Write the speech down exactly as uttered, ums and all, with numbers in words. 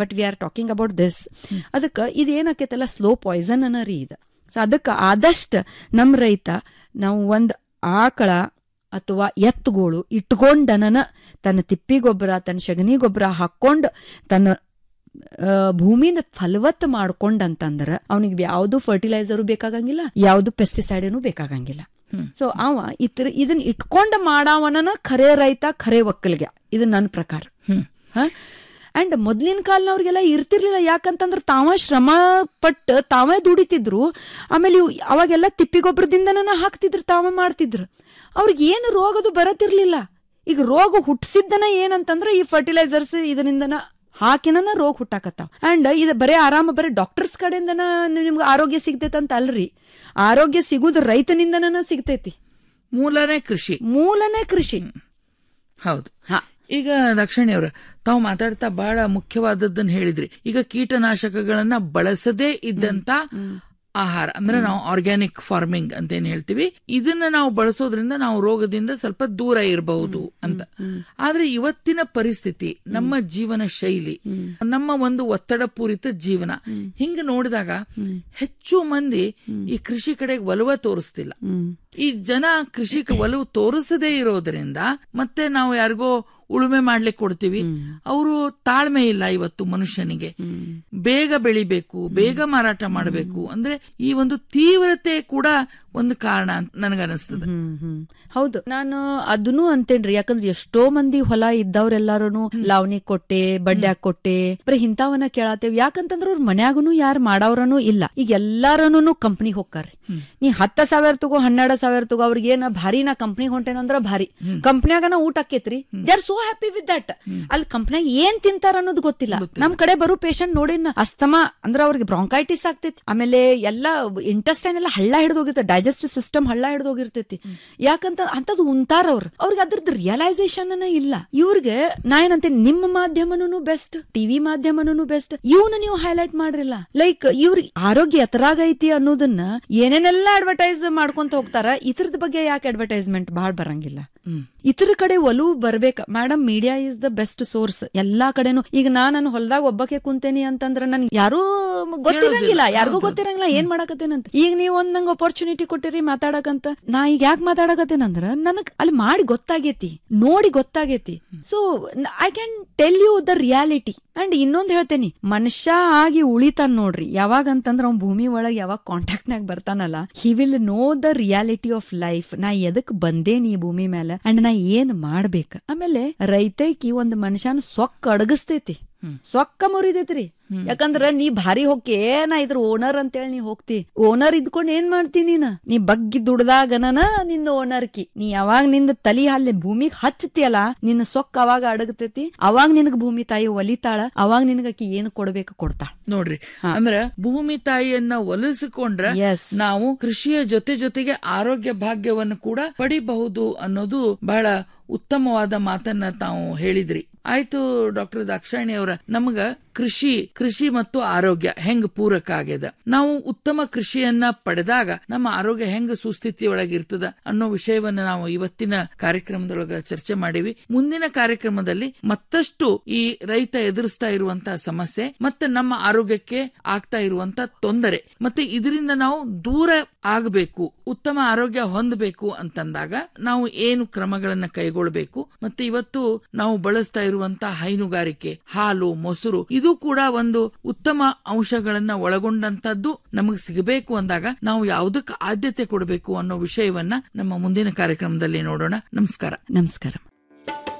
But we are talking about this. ಅದಕ್ಕೆ ಇದೇನಾಕೈತಲ್ಲ slow Poisson ಅನ್ನ ರೀ ಇದು. ಸೊ ಅದಕ್ಕೆ ಆದಷ್ಟು ನಮ್ಮ ರೈತ ನಾವು ಒಂದು ಆಕಳ ಅಥವಾ ಎತ್ತುಗೋಳು ಇಟ್ಕೊಂಡನ ತನ್ನ ತಿಪ್ಪಿ ಗೊಬ್ಬರ ತನ್ನ ಸಗಣಿ ಗೊಬ್ಬರ ಹಾಕೊಂಡು ತನ್ನ ಭೂಮಿನ ಫಲವತ್ತು ಮಾಡ್ಕೊಂಡಂತಂದ್ರ ಅವನಿಗೆ ಯಾವ್ದು ಫರ್ಟಿಲೈಸರು ಬೇಕಾಗಂಗಿಲ್ಲ, ಯಾವ್ದು ಪೆಸ್ಟಿಸೈಡನು ಬೇಕಾಗಂಗಿಲ್ಲ. ಸೊ ಅವ ಇತರ ಇದನ್ನ ಇಟ್ಕೊಂಡ ಮಾಡವನ ಖರೆ ರೈತ, ಖರೆ ಒಕ್ಕಲಿಗೆ. ಇದು ನನ್ನ ಪ್ರಕಾರ. ಹ ಅಂಡ್ ಮೊದ್ಲಿನ ಕಾಲನವ್ರಿಗೆಲ್ಲ ಇರ್ತಿರ್ಲಿಲ್ಲ. ಯಾಕಂತಂದ್ರ ತಾವ ಶ್ರಮ ಪಟ್ಟು ತಾವೇ ದುಡಿತಿದ್ರು. ಆಮೇಲೆ ಇವು ಅವಾಗೆಲ್ಲ ತಿಪ್ಪಿಗೊಬ್ಬರದಿಂದನ ಹಾಕ್ತಿದ್ರು, ತಾವೇ ಮಾಡ್ತಿದ್ರು. ಅವ್ರಿಗೆ ಏನು ರೋಗದು ಬರತಿರ್ಲಿಲ್ಲ. ಈಗ ರೋಗ ಹುಟ್ಟಿಸಿದ್ದನ ಏನಂತಂದ್ರ ಈ ಫರ್ಟಿಲೈಸರ್ಸ್ ಇದರಿಂದನ ಹಾಕಿನ ರೋಗ ಹುಟ್ಟಾಕತ್ತಾವ. ಅಂಡ್ ಇದು ಬರೇ ಆರಾಮ ಬರೀ ಡಾಕ್ಟರ್ಸ್ ಕಡೆಯಿಂದನ ನಿಮ್ಗೆ ಆರೋಗ್ಯ ಸಿಗ್ತೈತೆ ಅಂತ ಅಲ್ರಿ. ಆರೋಗ್ಯ ಸಿಗುದು ರೈತನಿಂದನ ಸಿಗ್ತೈತಿ. ಮೂಲನೇ ಕೃಷಿ, ಮೂಲನೇ ಕೃಷಿ. ಹೌದು. ಈಗ ದಕ್ಷಿಣಿಯವ್ರ ತಾವು ಮಾತಾಡ್ತಾ ಬಹಳ ಮುಖ್ಯವಾದದ್ದನ್ನ ಹೇಳಿದ್ರಿ. ಈಗ ಕೀಟನಾಶಕಗಳನ್ನ ಬಳಸದೇ ಇದ್ದಂತ ಆಹಾರ ಅಂದ್ರೆ ನಾವು ಆರ್ಗ್ಯಾನಿಕ್ ಫಾರ್ಮಿಂಗ್ ಅಂತ ಏನ್ ಹೇಳ್ತೀವಿ, ಇದನ್ನ ನಾವು ಬಳಸೋದ್ರಿಂದ ನಾವು ರೋಗದಿಂದ ಸ್ವಲ್ಪ ದೂರ ಇರಬಹುದು ಅಂತ. ಆದ್ರೆ ಇವತ್ತಿನ ಪರಿಸ್ಥಿತಿ, ನಮ್ಮ ಜೀವನ ಶೈಲಿ, ನಮ್ಮ ಒಂದು ಒತ್ತಡ ಪೂರಿತ ಜೀವನ ಹಿಂಗ ನೋಡಿದಾಗ ಹೆಚ್ಚು ಮಂದಿ ಈ ಕೃಷಿ ಕಡೆಗೆ ಒಲವ ತೋರಿಸ್ತಿಲ್ಲ. ಈ ಜನ ಕೃಷಿಗೆ ಒಲವು ತೋರಿಸದೇ ಇರೋದ್ರಿಂದ ಮತ್ತೆ ನಾವು ಯಾರಿಗೋ ಉಳುಮೆ ಮಾಡ್ಲಿಕ್ಕೆ ಕೊಡ್ತೀವಿ. ಅವರು ತಾಳ್ಮೆ ಇಲ್ಲ ಇವತ್ತು ಮನುಷ್ಯನಿಗೆ. ಬೇಗ ಬೆಳಿಬೇಕು, ಬೇಗ ಮಾರಾಟ ಮಾಡಬೇಕು ಅಂದ್ರೆ ಈ ಒಂದು ತೀವ್ರತೆ ಕೂಡ ಒಂದು ಕಾರಣ ಅಂತ ನನಗನ್ನಿಸ್ತದೆ. ಹೌದು, ನಾನು ಅದನ್ನು ಅಂತೇನ್ರಿ. ಯಾಕಂದ್ರೆ ಎಷ್ಟೋ ಮಂದಿ ಹೊಲ ಇದ್ದವ್ರೆಲ್ಲಾರು ಲಾವಣಿ ಕೊಟ್ಟೆ, ಬಡ್ಡ್ಯಾಗ ಕೊಟ್ಟೆ, ಬರೀ ಇಂಥವನ್ನ ಕೇಳತ್ತೇವ್. ಯಾಕಂತಂದ್ರ ಅವ್ರ ಮನ್ಯಾಗನು ಯಾರು ಮಾಡವ್ರನು ಇಲ್ಲ. ಈಗ ಎಲ್ಲಾರನು ಕಂಪ್ನಿಗೆ ಹೋಗ್ತಾರ್ರಿ. ನೀ ಹತ್ತ ಸಾವಿರ ತಗೋ, ಹನ್ನೆರಡು ಸಾವಿರ ತಗೋ, ಅವ್ರಿಗೆ ಏನ ಭಾರಿ ನಾ ಕಂಪ್ನಿಗೆ ಹೊಂಟೇನಂದ್ರ ಭಾರಿ. ಕಂಪ್ನಿಯಾಗನ ಊಟ ಆಕೇತ್ರಿ, they are so happy with that. ಅಲ್ಲಿ ಕಂಪ್ನಿಯಾಗ ಏನ್ ತಿಂತಾರ ಅನ್ನೋದು ಗೊತ್ತಿಲ್ಲ. ನಮ್ ಕಡೆ ಬರೋ ಪೇಷಂಟ್ ನೋಡಿನ ಅಸ್ತಮಾ ಅಂದ್ರ ಅವ್ರಿಗೆ ಬ್ರಾಂಕೈಟಿಸ್ ಆಗ್ತೈತಿ. ಆಮೇಲೆ ಎಲ್ಲಾ ಇಂಟೆಸ್ಟೈನ್ ಎಲ್ಲ ಹಳ್ಳ ಹಿಡಿದೋಗಿರ್ತೈತಿ, ಡೈಜೆಸ್ಟಿವ್ ಸಿಸ್ಟಮ್ ಹಳ್ಳ ಹಿಡಿದೋಗಿರ್ತೈತಿ. ಯಾಕಂತ ಅಂತದ್ ಉಂತಾರ ಅವ್ರು. ಅವ್ರಿಗೆ ಅದ್ರದ್ದು ರಿಯಲೈಸೇಷನ್ ಇಲ್ಲ. ಇವ್ರಿಗೆ ನಾ ಏನಂತೇನೆ, ನಿಮ್ಮ ಮಾಧ್ಯಮನೂ ಬೆಸ್ಟ್, ಟಿವಿ ಮಾಧ್ಯಮನೂ ಬೆಸ್ಟ್. ಇವನ್ನ ನೀವು ಹೈಲೈಟ್ ಮಾಡ್ರಿಲ್ಲ. ಲೈಕ್ ಇವ್ರಿಗೆ ಆರೋಗ್ಯ ಎತ್ತರಾಗೈತಿ ಅನ್ನೋದನ್ನ ಏನೇನೆಲ್ಲ ಅಡ್ವರ್ಟೈಸ್ ಮಾಡ್ಕೊಂತ ಹೋಗ್ತಾರ. ಇತರದ ಬಗ್ಗೆ ಯಾಕೆ ಅಡ್ವರ್ಟೈಸ್ಮೆಂಟ್ ಬಹಳ ಬರಂಗಿಲ್ಲ. ಇತರ ಕಡೆ ಒಲವು ಬರ್ಬೇಕ. Madam, media is the best source ಎಲ್ಲಾ ಕಡೆನು. ಈಗ ನಾ ನನ್ನ ಹೊಲದಾಗ ಒಬ್ಬಕ್ಕೆ ಕುಂತೇನಿ ಅಂತಂದ್ರ ನನ್ ಯಾರು ಗೊತ್ತಿರಂಗಿಲ್ಲ, ಯಾರಿಗೂ ಗೊತ್ತಿರಂಗಿಲ್ಲ ಏನ್ ಮಾಡಕತ್ತೇನಂತ. ಈಗ ನೀವ್ ಒಂದ್ ನಂಗೆ ಅಪರ್ಚುನಿಟಿ ಕೊಟ್ಟಿರಿ ಮಾತಾಡಕಂತ. ನಾ ಈಗ ಯಾಕೆ ಮಾತಾಡಕತ್ತೇನಂದ್ರ ನನಗ್ ಅಲ್ಲಿ ಮಾಡಿ ಗೊತ್ತಾಗೇತಿ, ನೋಡಿ ಗೊತ್ತಾಗೇತಿ. So I can tell you the reality. And ಇನ್ನೊಂದ್ ಹೇಳ್ತೇನಿ, ಮನುಷ್ಯ ಆಗಿ ಉಳಿತಾನ ನೋಡ್ರಿ ಯಾವಾಗ ಅಂತಂದ್ರ ಅವ್ನ ಭೂಮಿ ಒಳಗ್ ಯಾವಾಗ ಕಾಂಟ್ಯಾಕ್ಟ್ ನಾಗ ಬರ್ತಾನಲ್ಲ, he will know the reality of life. ನಾ ಎದಕ್ ಬಂದೇನಿ ಈ ಭೂಮಿ ಮೇಲೆ ಅಂಡ್ ನಾ ಏನ್ ಮಾಡ್ಬೇಕ. ಆಮೇಲೆ ರೈತೈಕಿ ಒಂದ್ ಮನುಷ್ಯನ ಸೊಕ್ಕ ಅಡಗಿಸ್ತೈತಿ, ಸೊಕ್ಕ ಮುರಿದೈತ್ರಿ. ಯಾಕಂದ್ರ ನೀ ಭಾರಿ ಹೋಗಿ ನಾ ಇದ್ರ ಓನರ್ ಅಂತೇಳಿ ನೀ ಹೋಗ್ತಿ. ಓನರ್ ಇದ್ಕೊಂಡ್ ಏನ್ ಮಾಡ್ತಿ ನೀನ? ನೀ ಬಗ್ಗಿ ದುಡ್ದಾಗನ ನಿಂದ ಓನರ್ ಕಿ. ನೀ ಯಾವಾಗ ನಿಂದ ತಲಿ ಅಲ್ಲಿ ಭೂಮಿಗ್ ಹಚ್ಚತಿಯಲ್ಲ, ನಿನ್ನ ಸೊಕ್ಕ ಅವಾಗ ಅಡಗತೈತಿ. ಅವಾಗ ನಿನಗ ಭೂಮಿ ತಾಯಿ ಒಲಿತಾಳ. ಅವಾಗ ನಿನಗಕಿ ಏನ್ ಕೊಡ್ಬೇಕು ಕೊಡ್ತಾಳ ನೋಡ್ರಿ. ಅಂದ್ರ ಭೂಮಿ ತಾಯಿಯನ್ನ ಒಲಿಸಿಕೊಂಡ್ರ ನಾವು ಕೃಷಿಯ ಜೊತೆ ಜೊತೆಗೆ ಆರೋಗ್ಯ ಭಾಗ್ಯವನ್ನು ಕೂಡ ಪಡಿಬಹುದು ಅನ್ನೋದು ಬಹಳ ಉತ್ತಮವಾದ ಮಾತನ್ನ ತಾವು ಹೇಳಿದ್ರಿ. ಆಯ್ತು ಡಾಕ್ಟರ್ ದಾಕ್ಷಾಯಿಣಿ ಅವರ, ನಮಗ ಕೃಷಿ ಕೃಷಿ ಮತ್ತು ಆರೋಗ್ಯ ಹೆಂಗ್ ಪೂರಕ ಆಗ್ಯದ, ನಾವು ಉತ್ತಮ ಕೃಷಿಯನ್ನ ಪಡೆದಾಗ ನಮ್ಮ ಆರೋಗ್ಯ ಹೆಂಗ್ ಸುಸ್ಥಿತಿಯೊಳಗಿರ್ತದ ಅನ್ನೋ ವಿಷಯವನ್ನ ನಾವು ಇವತ್ತಿನ ಕಾರ್ಯಕ್ರಮದೊಳಗ ಚರ್ಚೆ ಮಾಡಿವಿ. ಮುಂದಿನ ಕಾರ್ಯಕ್ರಮದಲ್ಲಿ ಮತ್ತಷ್ಟು ಈ ರೈತ ಎದುರಿಸ್ತಾ ಇರುವಂತಹ ಸಮಸ್ಯೆ ಮತ್ತೆ ನಮ್ಮ ಆರೋಗ್ಯಕ್ಕೆ ಆಗ್ತಾ ಇರುವಂತ ತೊಂದರೆ ಮತ್ತೆ ಇದರಿಂದ ನಾವು ದೂರ ಆಗಬೇಕು, ಉತ್ತಮ ಆರೋಗ್ಯ ಹೊಂದಬೇಕು ಅಂತಂದಾಗ ನಾವು ಏನು ಕ್ರಮಗಳನ್ನ ಕೈಗೊಳ್ಳಬೇಕು, ಮತ್ತೆ ಇವತ್ತು ನಾವು ಬಳಸ್ತಾ ಇರುವಂತಹ ಹೈನುಗಾರಿಕೆ, ಹಾಲು, ಮೊಸರು ಇದು ಕೂಡ ಒಂದು ಉತ್ತಮ ಅಂಶಗಳನ್ನ ಒಳಗೊಂಡಂತದ್ದು ನಮಗೆ ಸಿಗಬೇಕು ಅಂದಾಗ ನಾವು ಯಾವುದಕ್ಕೆ ಆದ್ಯತೆ ಕೊಡಬೇಕು ಅನ್ನೋ ವಿಷಯವನ್ನ ನಮ್ಮ ಮುಂದಿನ ಕಾರ್ಯಕ್ರಮದಲ್ಲಿ ನೋಡೋಣ. ನಮಸ್ಕಾರ. ನಮಸ್ಕಾರ.